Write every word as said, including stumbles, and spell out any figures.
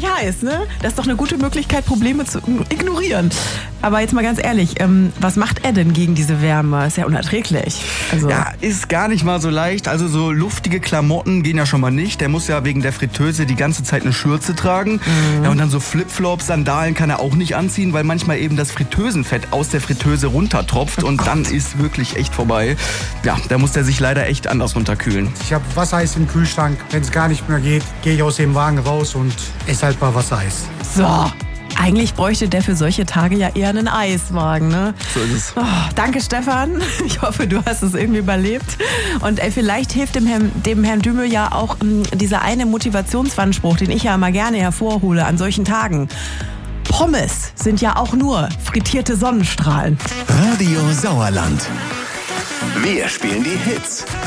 richtig heiß, ne? Das ist doch eine gute Möglichkeit, Probleme zu ignorieren. Aber jetzt mal ganz ehrlich, ähm, was macht er denn gegen diese Wärme? Ist ja unerträglich. Also ja, ist gar nicht mal so leicht. Also so luftige Klamotten gehen ja schon mal nicht. Der muss ja wegen der Fritteuse die ganze Zeit eine Schürze tragen. Mhm. Ja, und dann so Flipflops, Sandalen kann er auch nicht anziehen, weil manchmal eben das Fritteusenfett aus der Fritteuse runtertropft. Oh und Gott. Dann ist wirklich echt vorbei. Ja, da muss der sich leider echt anders runterkühlen. Ich habe Wassereis im Kühlschrank. Wenn es gar nicht mehr geht, gehe ich aus dem Wagen raus und esse halt mal Wassereis. So. Eigentlich bräuchte der für solche Tage ja eher einen Eiswagen, ne? So ist es. Oh, danke, Stefan. Ich hoffe, du hast es irgendwie überlebt. Und ey, vielleicht hilft dem Herrn, dem Herrn Dümel ja auch ähm, dieser eine Motivationswandspruch, den ich ja immer gerne hervorhole an solchen Tagen. Pommes sind ja auch nur frittierte Sonnenstrahlen. Radio Sauerland. Wir spielen die Hits.